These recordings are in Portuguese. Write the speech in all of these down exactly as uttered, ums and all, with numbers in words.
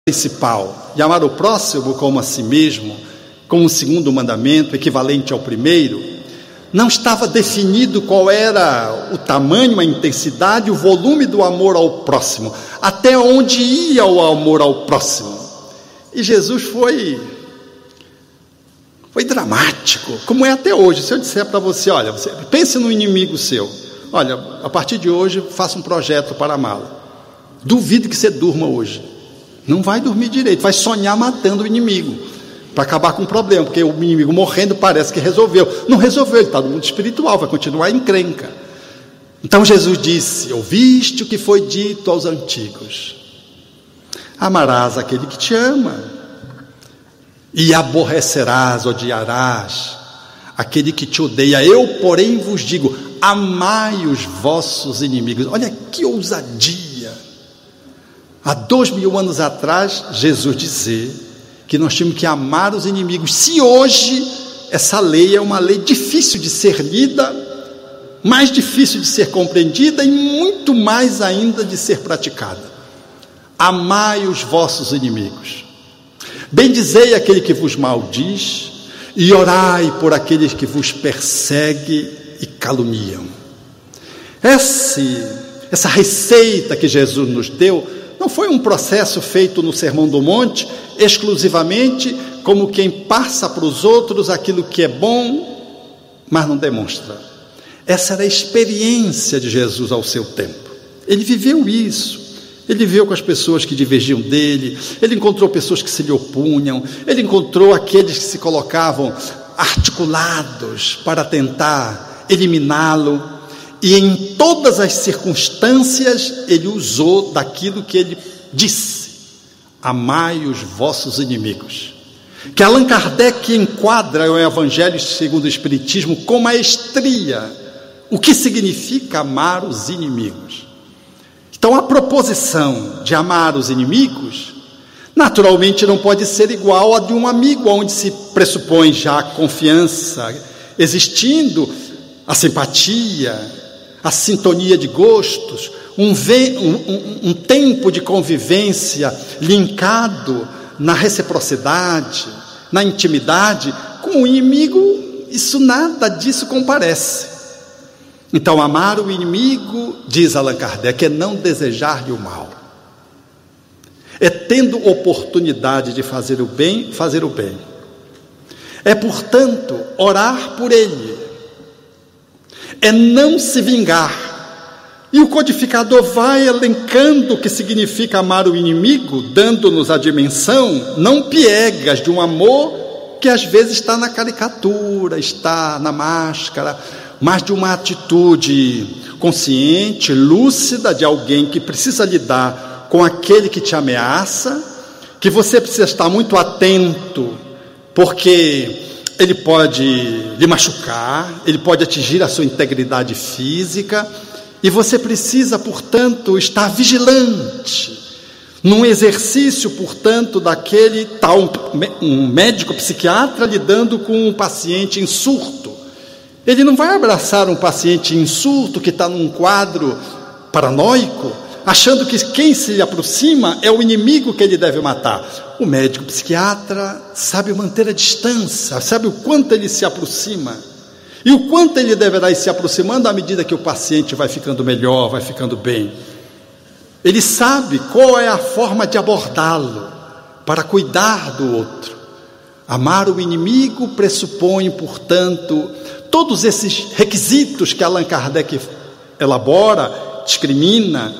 principal, e amar o próximo como a si mesmo, como o segundo mandamento, equivalente ao primeiro, não estava definido qual era o tamanho, a intensidade, o volume do amor ao próximo, até onde ia o amor ao próximo. E Jesus foi, foi dramático, como é até hoje. Se eu disser para você, olha, você, pense no inimigo seu, olha, a partir de hoje faça um projeto para amá-lo. Duvido que você durma hoje. Não vai dormir direito, vai sonhar matando o inimigo, para acabar com o problema, porque o inimigo morrendo parece que resolveu. Não resolveu, ele está no mundo espiritual, vai continuar em encrenca. Então Jesus disse: ouviste o que foi dito aos antigos: amarás aquele que te ama, e aborrecerás, odiarás aquele que te odeia. Eu, porém, vos digo: amai os vossos inimigos. Olha que ousadia! Há dois mil anos atrás, Jesus dizer que nós tínhamos que amar os inimigos. Se hoje essa lei é uma lei difícil de ser lida, mais difícil de ser compreendida e muito mais ainda de ser praticada. Amai os vossos inimigos, bendizei aquele que vos maldiz, e orai por aqueles que vos perseguem e caluniam. Esse, essa receita que Jesus nos deu não foi um processo feito no Sermão do Monte, exclusivamente como quem passa para os outros aquilo que é bom, mas não demonstra. Essa era a experiência de Jesus ao seu tempo. Ele viveu isso. Ele viveu com as pessoas que divergiam dele, ele encontrou pessoas que se lhe opunham, ele encontrou aqueles que se colocavam articulados para tentar eliminá-lo. E em todas as circunstâncias ele usou daquilo que ele disse: amai os vossos inimigos, que Allan Kardec enquadra o Evangelho segundo o Espiritismo com maestria o que significa amar os inimigos. Então a proposição de amar os inimigos naturalmente não pode ser igual a de um amigo, onde se pressupõe já a confiança existindo, a simpatia, a sintonia de gostos, um, ve- um, um, um tempo de convivência linkado na reciprocidade, na intimidade. Com o inimigo, isso nada disso comparece. Então, amar o inimigo, diz Allan Kardec, é não desejar-lhe o mal, é tendo oportunidade de fazer o bem, fazer o bem, é, portanto, orar por ele, é não se vingar. E o codificador vai elencando o que significa amar o inimigo, dando-nos a dimensão, não piegas, de um amor que às vezes está na caricatura, está na máscara, mas de uma atitude consciente, lúcida, de alguém que precisa lidar com aquele que te ameaça, que você precisa estar muito atento, porque ele pode lhe machucar, ele pode atingir a sua integridade física, e você precisa, portanto, estar vigilante, num exercício, portanto, daquele tal, um médico psiquiatra lidando com um paciente em surto. Ele não vai abraçar um paciente em surto que está num quadro paranoico, achando que quem se lhe aproxima é o inimigo que ele deve matar. O médico psiquiatra sabe manter a distância, sabe o quanto ele se aproxima, e o quanto ele deverá ir se aproximando à medida que o paciente vai ficando melhor, vai ficando bem. Ele sabe qual é a forma de abordá-lo, para cuidar do outro. Amar o inimigo pressupõe, portanto, todos esses requisitos que Allan Kardec elabora, discrimina,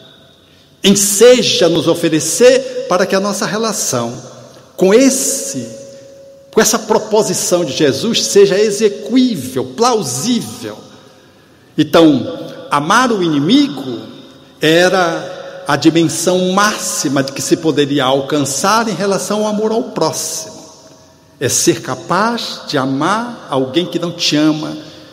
enseja nos oferecer para que a nossa relação com esse, com essa proposição de Jesus seja execuível, plausível. Então, amar o inimigo era a dimensão máxima de que se poderia alcançar em relação ao amor ao próximo. É ser capaz de amar alguém que não te ama,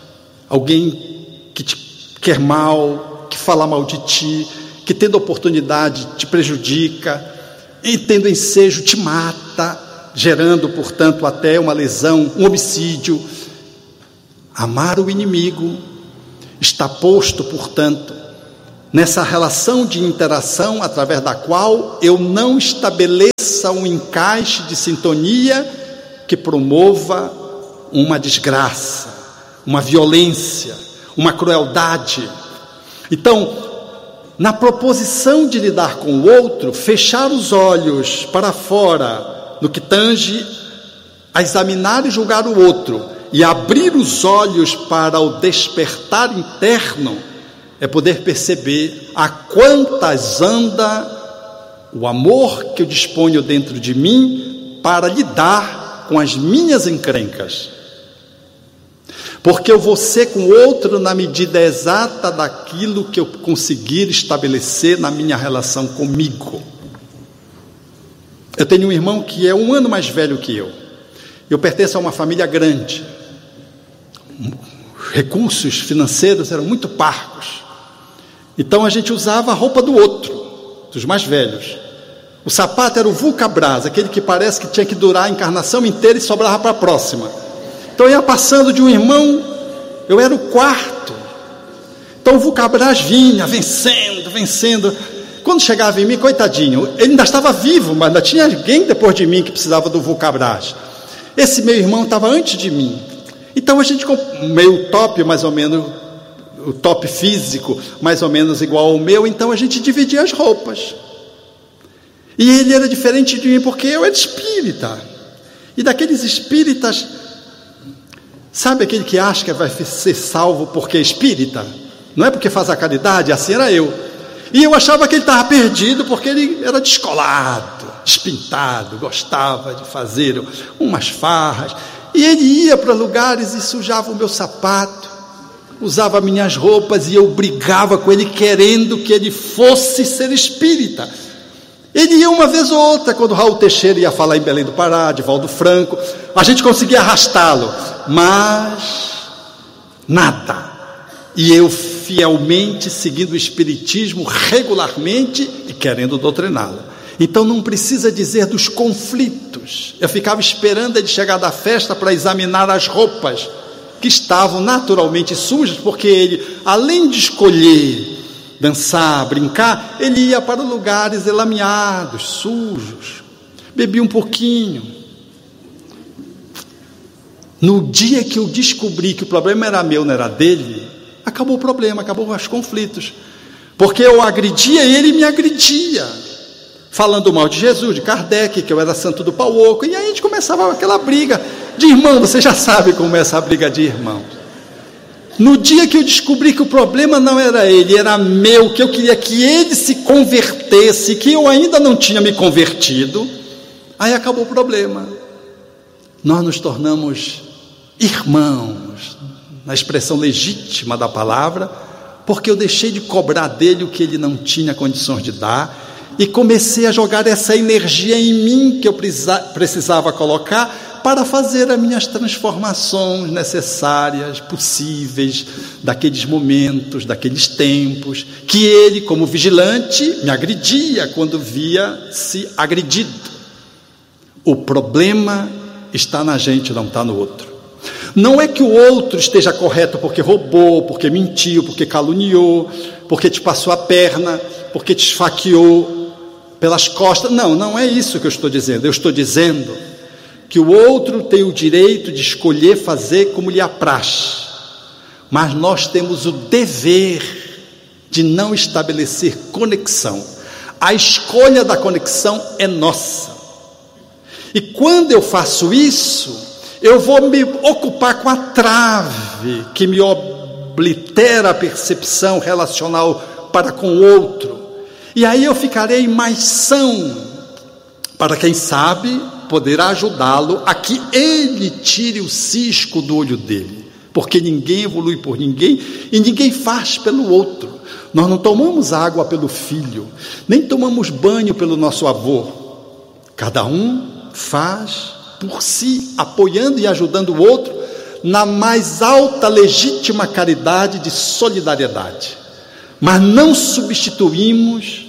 alguém que te quer mal, que fala mal de ti, que tendo oportunidade te prejudica, e tendo ensejo te mata, gerando, portanto, até uma lesão, um homicídio. Amar o inimigo está posto, portanto, nessa relação de interação através da qual eu não estabeleça um encaixe de sintonia que promova uma desgraça, uma violência, uma crueldade. Então, na proposição de lidar com o outro, fechar os olhos para fora no que tange a examinar e julgar o outro, e abrir os olhos para o despertar interno, é poder perceber a quantas anda o amor que eu disponho dentro de mim para lidar com as minhas encrencas. Porque eu vou ser com o outro na medida exata daquilo que eu conseguir estabelecer na minha relação comigo. Eu tenho um irmão que é um ano mais velho que eu. Eu pertenço a uma família grande. Recursos financeiros eram muito parcos. Então a gente usava a roupa do outro, dos mais velhos. O sapato era o Vulcabras, aquele que parece que tinha que durar a encarnação inteira e sobrava para a próxima. Então eu ia passando de um irmão, eu era o quarto. Então o Vulcabras vinha, vencendo, vencendo. Quando chegava em mim, coitadinho, ele ainda estava vivo, mas ainda tinha alguém depois de mim que precisava do Vulcabras. Esse meu irmão estava antes de mim. Então a gente, meio top mais ou menos, o top físico mais ou menos igual ao meu, então a gente dividia as roupas. E ele era diferente de mim porque eu era espírita. E daqueles espíritas, sabe aquele que acha que vai ser salvo porque é espírita? Não é porque faz a caridade, assim era eu. E eu achava que ele estava perdido porque ele era descolado, despintado, gostava de fazer umas farras. E ele ia para lugares e sujava o meu sapato, usava minhas roupas, e eu brigava com ele querendo que ele fosse ser espírita. Ele ia uma vez ou outra, quando Raul Teixeira ia falar em Belém do Pará, de Valdo Franco, a gente conseguia arrastá-lo, mas nada. E eu fielmente seguindo o espiritismo regularmente e querendo doutriná-lo. Então não precisa dizer dos conflitos. Eu ficava esperando ele chegar da festa para examinar as roupas que estavam naturalmente sujas, porque ele, além de escolher dançar, brincar, ele ia para lugares elameados, sujos, bebia um pouquinho. No dia que eu descobri que o problema era meu, não era dele, acabou o problema, acabou os conflitos, porque eu agredia e ele me agredia, falando mal de Jesus, de Kardec, que eu era santo do pau oco, e aí a gente começava aquela briga de irmão. Você já sabe como é essa briga de irmão. No dia que eu descobri que o problema não era ele, era meu, que eu queria que ele se convertesse, que eu ainda não tinha me convertido, aí acabou o problema. Nós nos tornamos irmãos, na expressão legítima da palavra, porque eu deixei de cobrar dele o que ele não tinha condições de dar, e comecei a jogar essa energia em mim que eu precisava colocar para fazer as minhas transformações necessárias, possíveis, daqueles momentos, daqueles tempos, que ele, como vigilante, me agredia quando via-se agredido. O problema está na gente, não está no outro. Não é que o outro esteja correto porque roubou, porque mentiu, porque caluniou, porque te passou a perna, porque te esfaqueou pelas costas. Não, não é isso que eu estou dizendo. Eu estou dizendo que o outro tem o direito de escolher fazer como lhe apraz, mas nós temos o dever de não estabelecer conexão. A escolha da conexão é nossa. E quando eu faço isso, eu vou me ocupar com a trave que me oblitera a percepção relacional para com o outro. E aí eu ficarei mais são, para quem sabe, poderá ajudá-lo a que ele tire o cisco do olho dele. Porque ninguém evolui por ninguém e ninguém faz pelo outro. Nós não tomamos água pelo filho, nem tomamos banho pelo nosso avô. Cada um faz por si, apoiando e ajudando o outro na mais alta legítima caridade de solidariedade. Mas não substituímos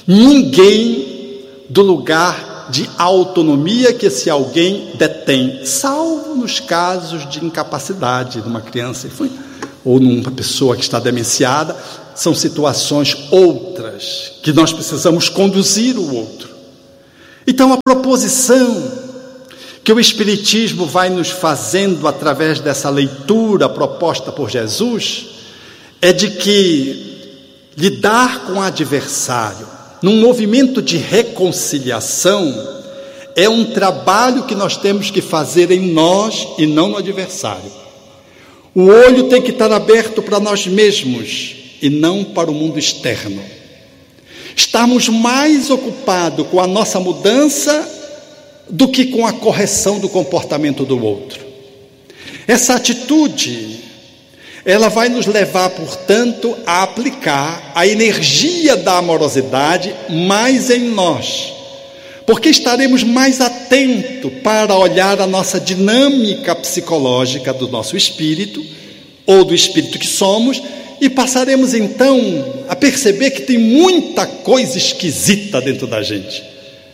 ninguém do lugar de autonomia que esse alguém detém, salvo nos casos de incapacidade de uma criança ou numa pessoa que está demenciada. são situações outras que nós precisamos conduzir o outro. Então, a proposição que o Espiritismo vai nos fazendo através dessa leitura proposta por Jesus é de que lidar com o adversário num movimento de reconciliação é um trabalho que nós temos que fazer em nós e não no adversário. O olho tem que estar aberto para nós mesmos e não para o mundo externo. Estarmos mais ocupados com a nossa mudança do que com a correção do comportamento do outro. Essa atitude, ela vai nos levar, portanto, a aplicar a energia da amorosidade mais em nós, porque estaremos mais atentos para olhar a nossa dinâmica psicológica do nosso espírito, ou do espírito que somos, e passaremos então a perceber que tem muita coisa esquisita dentro da gente.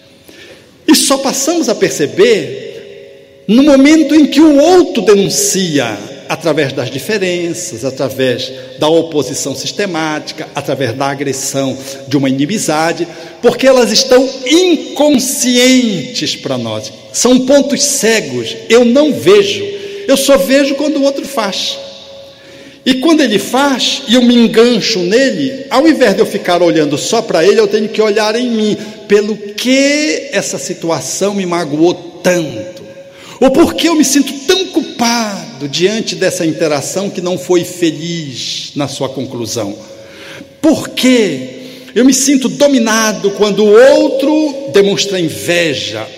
E só passamos a perceber no momento em que o outro denuncia, através das diferenças, através da oposição sistemática, através da agressão de uma inimizade, porque elas estão inconscientes para nós. São pontos cegos, eu não vejo, eu só vejo quando o outro faz. E quando ele faz, e eu me engancho nele, ao invés de eu ficar olhando só para ele, eu tenho que olhar em mim, pelo que essa situação me magoou tanto, ou porque eu me sinto tão culpado diante dessa interação que não foi feliz na sua conclusão. Por que eu me sinto dominado quando o outro demonstra inveja,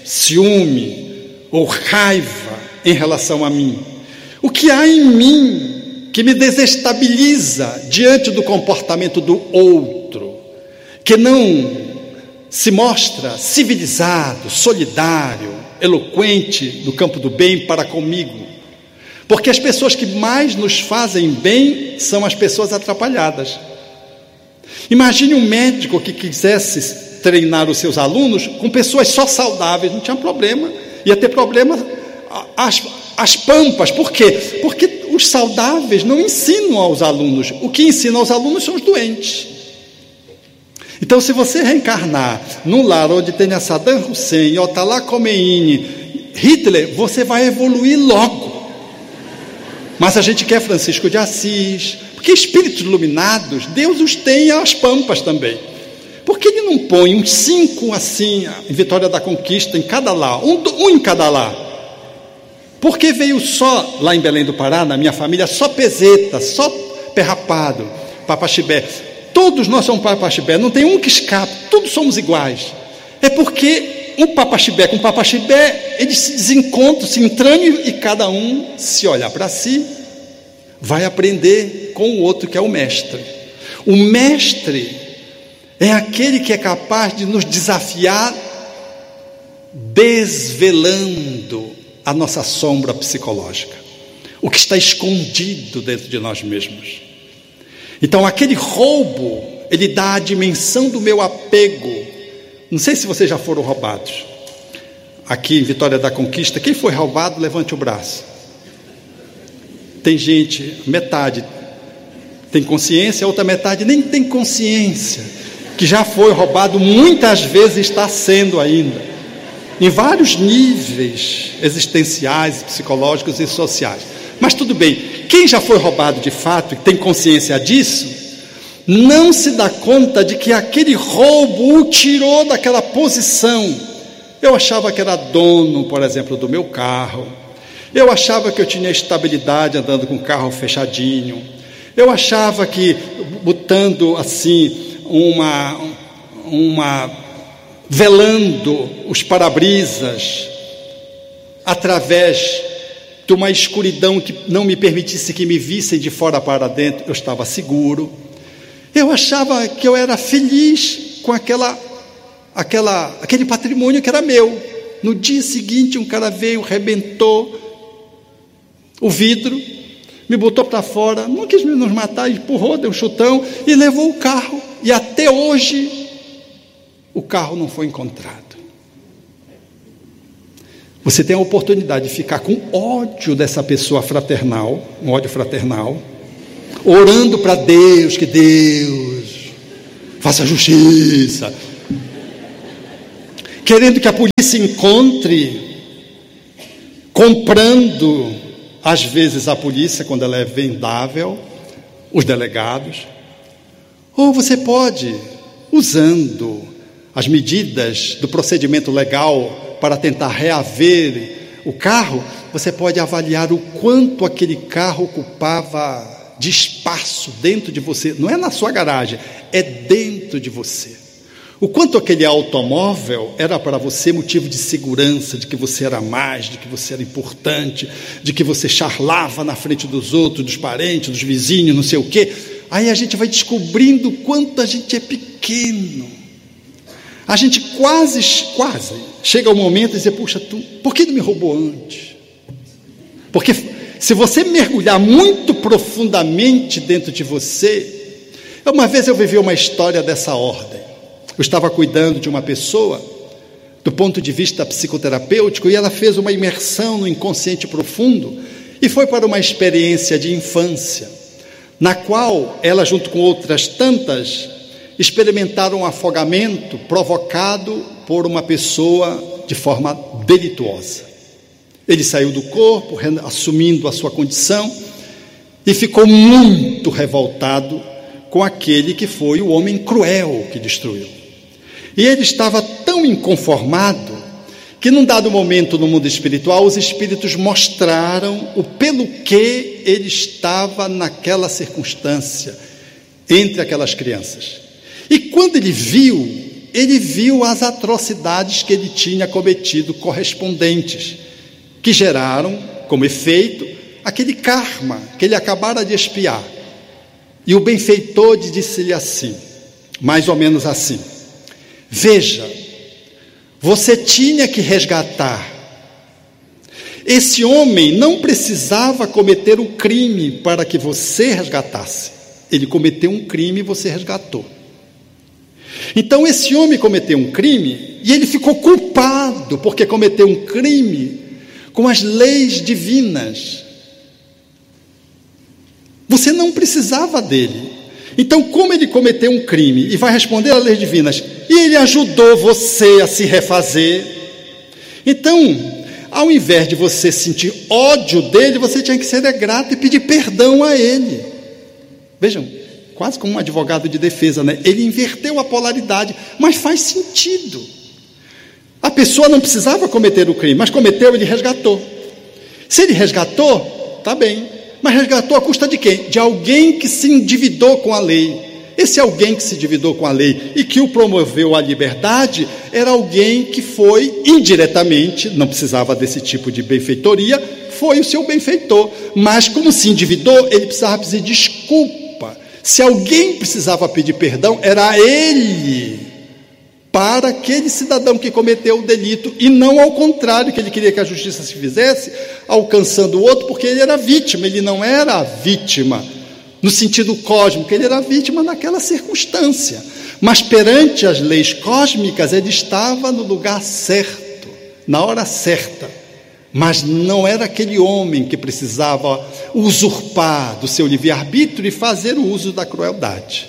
ciúme ou raiva em relação a mim? O que há em mim que me desestabiliza diante do comportamento do outro, que não se mostra civilizado, solidário, eloquente no campo do bem para comigo? Porque as pessoas que mais nos fazem bem são as pessoas atrapalhadas. Imagine um médico que quisesse treinar os seus alunos com pessoas só saudáveis, não tinha problema, ia ter problema as, as pampas. Por quê? Porque os saudáveis não ensinam aos alunos, o que ensina aos alunos são os doentes. Então, se você reencarnar num lar onde tenha Saddam Hussein, Ayatollah Khomeini, Hitler, você vai evoluir logo. Mas a gente quer Francisco de Assis, porque espíritos iluminados, Deus os tem às pampas também. Por que ele não põe uns cinco assim, em Vitória da Conquista, em cada lar, um, um em cada lar? Porque veio só, lá em Belém do Pará, na minha família, só pezeta, só perrapado, papaxibé. Todos nós somos papaxibé, não tem um que escape, todos somos iguais. É porque um papaxibé com papaxibé, eles se desencontram, se entranham, e cada um, se olhar para si, vai aprender com o outro, que é o mestre. O mestre é aquele que é capaz de nos desafiar, desvelando a nossa sombra psicológica, o que está escondido dentro de nós mesmos. Então, aquele roubo, ele dá a dimensão do meu apego. Não sei se vocês já foram roubados. Aqui em Vitória da Conquista, quem foi roubado, levante o braço. Tem gente, metade tem consciência, a outra metade nem tem consciência, que já foi roubado, muitas vezes está sendo ainda, em vários níveis existenciais, psicológicos e sociais. Mas tudo bem, quem já foi roubado de fato e tem consciência disso, não se dá conta de que aquele roubo o tirou daquela posição. Eu achava que era dono, por exemplo, do meu carro, eu achava que eu tinha estabilidade andando com o carro fechadinho, eu achava que botando assim uma, uma velando os para-brisas através de uma escuridão que não me permitisse que me vissem de fora para dentro, eu estava seguro. Eu achava que eu era feliz com aquela, aquela, aquele patrimônio que era meu. No dia seguinte um cara veio, rebentou o vidro, me botou para fora, não quis nos matar, empurrou, deu um chutão e levou o carro. E até hoje o carro não foi encontrado. Você tem a oportunidade de ficar com ódio dessa pessoa fraternal, um ódio fraternal, orando para Deus, que Deus faça justiça, querendo que a polícia encontre, comprando, às vezes, a polícia, quando ela é vendável, os delegados. Ou você pode, usando as medidas do procedimento legal para tentar reaver o carro, você pode avaliar o quanto aquele carro ocupava de espaço dentro de você. Não é na sua garagem, é dentro de você. O quanto aquele automóvel era para você motivo de segurança, de que você era mais, de que você era importante, de que você charlava na frente dos outros, dos parentes, dos vizinhos, não sei o quê. Aí a gente vai descobrindo o quanto a gente é pequeno. A gente quase, quase chega ao momento de dizer, puxa, tu, por que não me roubou antes? Porque se você mergulhar muito profundamente dentro de você... Uma vez eu vivi uma história dessa ordem. Eu estava cuidando de uma pessoa, do ponto de vista psicoterapêutico, e ela fez uma imersão no inconsciente profundo, e foi para uma experiência de infância, na qual ela, junto com outras tantas, experimentaram um afogamento provocado por uma pessoa de forma delituosa. Ele saiu do corpo, assumindo a sua condição, e ficou muito revoltado com aquele que foi o homem cruel que destruiu. E ele estava tão inconformado que, num dado momento no mundo espiritual, os espíritos mostraram o pelo que ele estava naquela circunstância, entre aquelas crianças. E quando ele viu, ele viu as atrocidades que ele tinha cometido correspondentes, que geraram, como efeito, aquele karma que ele acabara de expiar. E o benfeitor disse-lhe assim, mais ou menos assim: veja, você tinha que resgatar. Esse homem não precisava cometer o crime para que você resgatasse. Ele cometeu um crime e você resgatou. Então esse homem cometeu um crime e ele ficou culpado porque cometeu um crime com as leis divinas. Você não precisava dele. Então, como ele cometeu um crime e vai responder às leis divinas, e ele ajudou você a se refazer, então, ao invés de você sentir ódio dele, você tinha que ser grato e pedir perdão a ele. Vejam, quase como um advogado de defesa, né? Ele inverteu a polaridade, mas faz sentido. A pessoa não precisava cometer o crime, mas cometeu, ele resgatou. Se ele resgatou, tá bem. Mas resgatou à custa de quem? De alguém que se endividou com a lei. Esse alguém que se endividou com a lei e que o promoveu à liberdade era alguém que foi indiretamente, não precisava desse tipo de benfeitoria, foi o seu benfeitor. Mas como se endividou, ele precisava pedir desculpa. Se alguém precisava pedir perdão, era ele, para aquele cidadão que cometeu o delito, e não ao contrário, que ele queria que a justiça se fizesse, alcançando o outro, porque ele era vítima. Ele não era a vítima no sentido cósmico, ele era vítima naquela circunstância, mas perante as leis cósmicas ele estava no lugar certo, na hora certa, mas não era aquele homem que precisava usurpar do seu livre-arbítrio e fazer o uso da crueldade.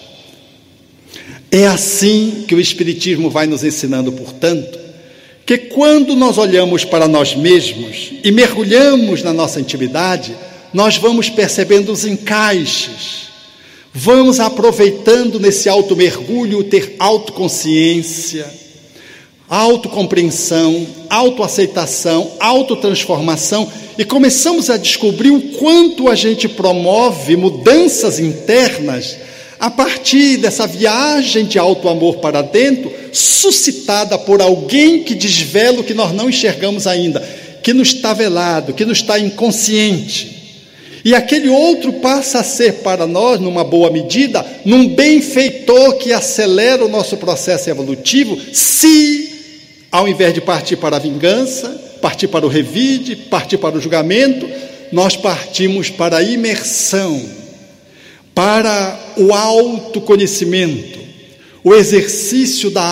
É assim que o Espiritismo vai nos ensinando, portanto, que quando nós olhamos para nós mesmos e mergulhamos na nossa intimidade, nós vamos percebendo os encaixes, vamos aproveitando nesse alto mergulho ter autoconsciência, autocompreensão, autoaceitação, autotransformação, e começamos a descobrir o quanto a gente promove mudanças internas a partir dessa viagem de auto-amor para dentro, suscitada por alguém que desvela o que nós não enxergamos ainda, que nos está velado, que nos está inconsciente. E aquele outro passa a ser para nós, numa boa medida, num benfeitor que acelera o nosso processo evolutivo, se, ao invés de partir para a vingança, partir para o revide, partir para o julgamento, nós partimos para a imersão, para o autoconhecimento, o exercício da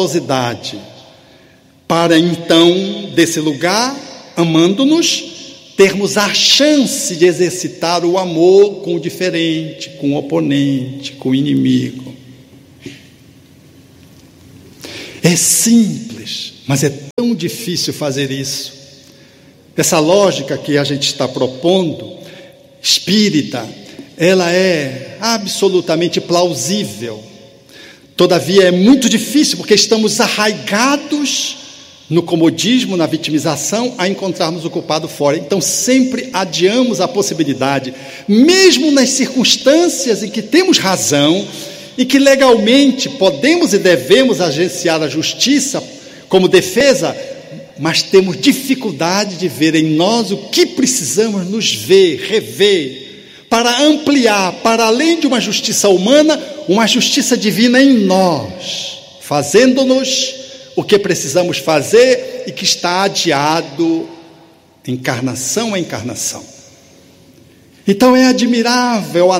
autoamorosidade, para então, desse lugar, amando-nos, termos a chance de exercitar o amor com o diferente, com o oponente, com o inimigo. É simples, mas é tão difícil fazer isso. Essa lógica que a gente está propondo, espírita, ela é absolutamente plausível. Todavia é muito difícil, porque estamos arraigados no comodismo, na vitimização, a encontrarmos o culpado fora. Então sempre adiamos a possibilidade, mesmo nas circunstâncias em que temos razão, e que legalmente podemos e devemos agenciar a justiça como defesa, mas temos dificuldade de ver em nós o que precisamos nos ver, rever, para ampliar, para além de uma justiça humana, uma justiça divina em nós, fazendo-nos o que precisamos fazer e que está adiado encarnação a encarnação. Então é admirável a